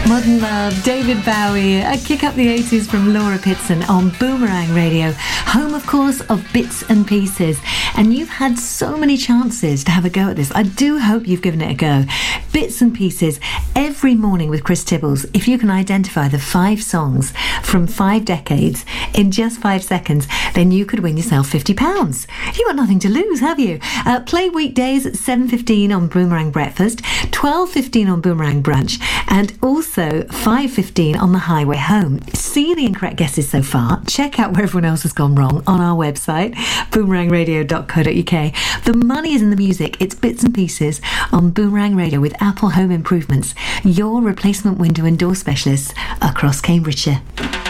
Modern Love, David Bowie, a kick up the 80s from Laura Pitson on Boomerang Radio, home of course of Bits and Pieces. And you've had so many chances to have a go at this. I do hope you've given it a go. Bits and Pieces every morning with Chris Tibbles. If you can identify the 5 songs from 5 decades in just 5 seconds, then you could win yourself £50. You've got nothing to lose, have you? Play weekdays at 7:15 on Boomerang Breakfast, 12:15 on Boomerang Brunch, and also 5:15 on the highway home. See the incorrect guesses so far. Check out where everyone else has gone wrong on our website, boomerangradio.co.uk. The money is in the music. It's Bits and Pieces on Boomerang Radio with Apple Home Improvements, your replacement window and door specialists across Cambridgeshire.